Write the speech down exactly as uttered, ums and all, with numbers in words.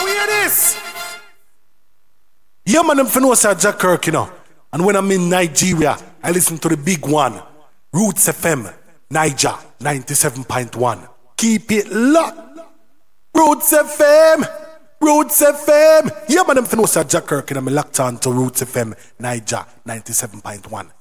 hear this? Yeah, man, I'm finna say Jack Kirk, you know. And when I'm in Nigeria, I listen to the big one, Roots F M, Niger, ninety-seven point one. Keep it locked. Roots F M, Roots F M. Yeah, man, I'm finna say Jack Kirk, and I'm locked on to Roots F M, Niger, ninety-seven point one.